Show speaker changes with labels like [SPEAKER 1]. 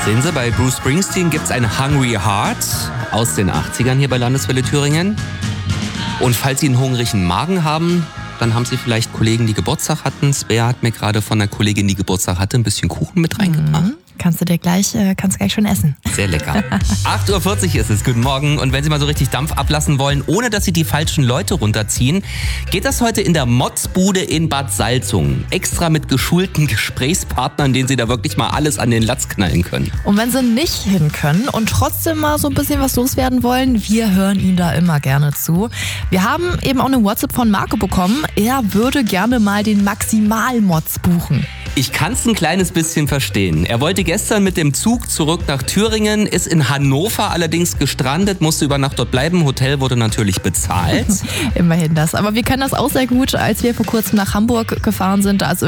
[SPEAKER 1] Sehen Sie, bei Bruce Springsteen gibt es ein Hungry Heart aus den 80ern hier bei Landeswelle Thüringen. Und falls Sie einen hungrigen Magen haben, dann haben Sie vielleicht Kollegen, die Geburtstag hatten. Svea hat mir gerade von einer Kollegin, die Geburtstag hatte, ein bisschen Kuchen mit reingebracht.
[SPEAKER 2] Kannst du gleich schon essen.
[SPEAKER 1] Sehr lecker. 8.40 Uhr ist es, guten Morgen. Und wenn Sie mal so richtig Dampf ablassen wollen, ohne dass Sie die falschen Leute runterziehen, geht das heute in der Motzbude in Bad Salzungen. Extra mit geschulten Gesprächspartnern, denen Sie da wirklich mal alles an den Latz knallen können.
[SPEAKER 2] Und wenn Sie nicht hin können und trotzdem mal so ein bisschen was loswerden wollen, wir hören Ihnen da immer gerne zu. Wir haben eben auch eine WhatsApp von Marco bekommen. Er würde gerne mal den Maximalmotz buchen.
[SPEAKER 1] Ich kann es ein kleines bisschen verstehen. Er wollte gestern mit dem Zug zurück nach Thüringen, ist in Hannover allerdings gestrandet, musste über Nacht dort bleiben. Hotel wurde natürlich bezahlt.
[SPEAKER 2] Immerhin das. Aber wir kennen das auch sehr gut, als wir vor kurzem nach Hamburg gefahren sind. Da ist